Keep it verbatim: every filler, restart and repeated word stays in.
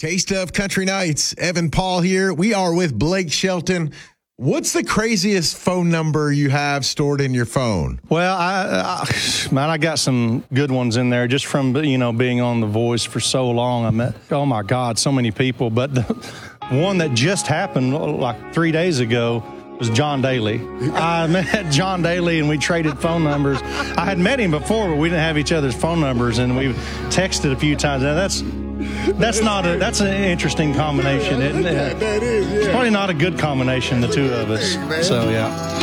Taste of Country Nights. Evan Paul here. We are with Blake Shelton. What's the craziest phone number you have stored in your phone? Well, I, I, man, I got some good ones in there just from, you know, being on The Voice for so long. I met, oh my God, so many people. But the one that just happened like three days ago was John Daly. I met John Daly and we traded phone numbers. I had met him before, but we didn't have each other's phone numbers, and we texted a few times. Now that's that's not a that's an interesting combination, isn't it? That is, yeah. It's probably not a good combination, the two of us. So yeah.